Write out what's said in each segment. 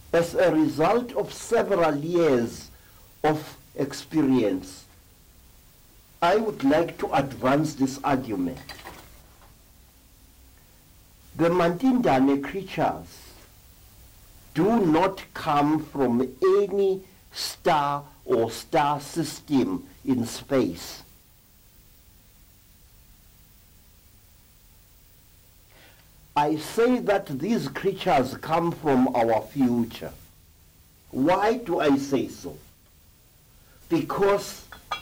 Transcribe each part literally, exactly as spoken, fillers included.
as a result of several years of experience, I would like to advance this argument. The Mantindane creatures do not come from any star or star system in space. I say that these creatures come from our future. Why do I say so? Because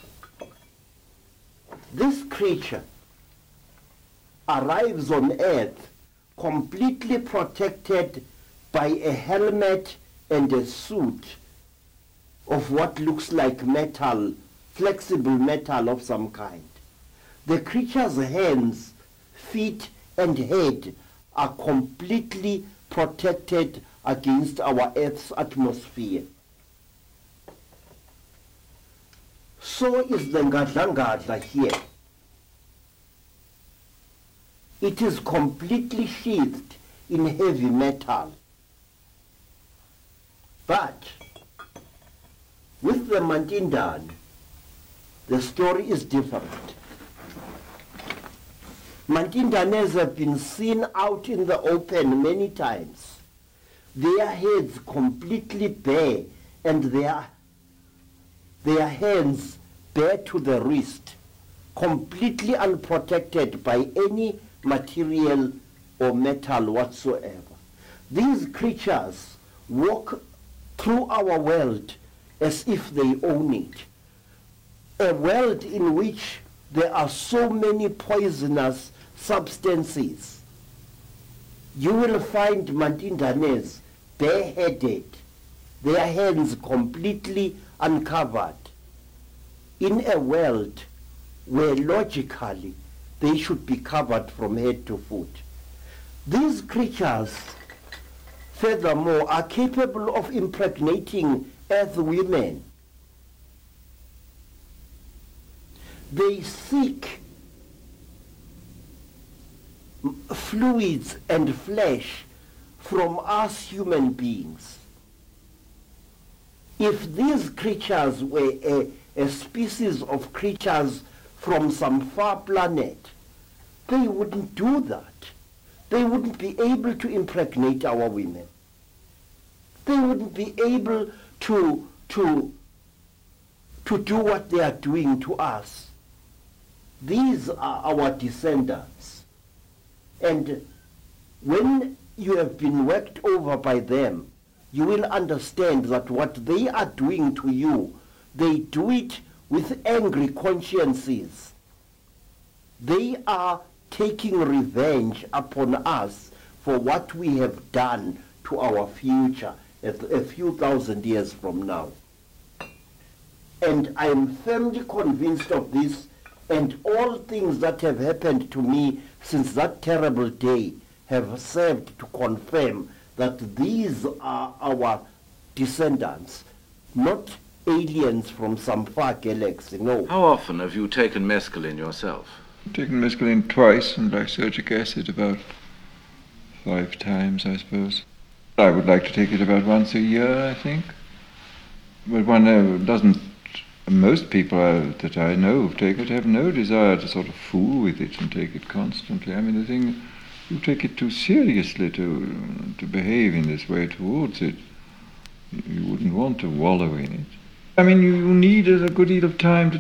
this creature arrives on Earth completely protected by a helmet and a suit of what looks like metal, flexible metal of some kind. The creature's hands, feet, and head are completely protected against our Earth's atmosphere. So is the Ngadla here. It is completely sheathed in heavy metal. But with the Mantindane, the story is different. Mantindanes have been seen out in the open many times, their heads completely bare and their, their hands bare to the wrist, completely unprotected by any material or metal whatsoever. These creatures walk through our world as if they own it, a world in which there are so many poisonous substances. You will find Mantindanes bareheaded, their hands completely uncovered, in a world where logically they should be covered from head to foot. These creatures, furthermore, are capable of impregnating earth women. They seek fluids and flesh from us human beings. If these creatures were a, a species of creatures from some far planet, they wouldn't do that. They wouldn't be able to impregnate our women. They wouldn't be able to, to, to do what they are doing to us. These are our descendants. And when you have been worked over by them, you will understand that what they are doing to you, they do it with angry consciences. They are taking revenge upon us for what we have done to our future a few thousand years from now. And I am firmly convinced of this, and all things that have happened to me since that terrible day have served to confirm that these are our descendants, not aliens from some far galaxy, no. How often have you taken mescaline yourself? I've taken mescaline twice and lysergic acid about five times, I suppose. I would like to take it about once a year, I think. But one uh, doesn't, most people uh, that I know who take it have no desire to sort of fool with it and take it constantly. I mean, the thing, you take it too seriously to, to behave in this way towards it. You wouldn't want to wallow in it. I mean, you need a good deal of time to